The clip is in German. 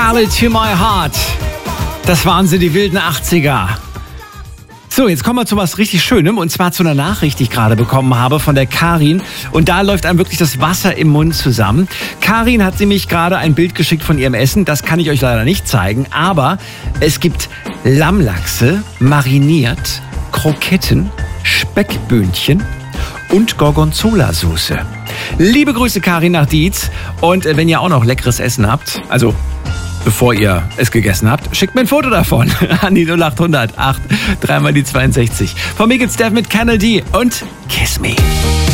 Rally to my heart. Das waren sie, die wilden 80er. So, jetzt kommen wir zu was richtig Schönem, und zwar zu einer Nachricht, die ich gerade bekommen habe von der Karin. Und da läuft einem wirklich das Wasser im Mund zusammen. Karin hat nämlich gerade ein Bild geschickt von ihrem Essen. Das kann ich euch leider nicht zeigen, aber es gibt Lammlachse, mariniert, Kroketten, Speckböhnchen und Gorgonzola-Soße. Liebe Grüße, Karin, nach Dietz. Und wenn ihr auch noch leckeres Essen habt, also bevor ihr es gegessen habt, schickt mir ein Foto davon an die 0800 8 3 mal die 62. Von mir gibt's Steph mit Kennedy und Kiss Me.